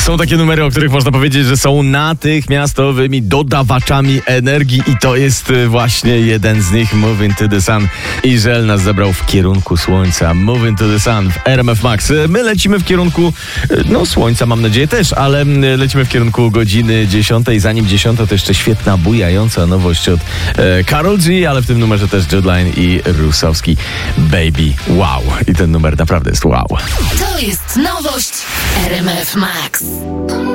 Są takie numery, o których można powiedzieć, że są natychmiastowymi dodawaczami energii i to jest właśnie jeden z nich, Moving to the Sun. I Żel nas zabrał w kierunku słońca. Moving to the Sun w RMF Max. My lecimy w kierunku, słońca mam nadzieję też, ale lecimy w kierunku godziny 10. Zanim 10 to jeszcze świetna, bujająca nowość od Karol G, ale w tym numerze też Jodline i Rusowski. Baby, wow. I ten numer naprawdę jest wow. To jest nowość RMF Max.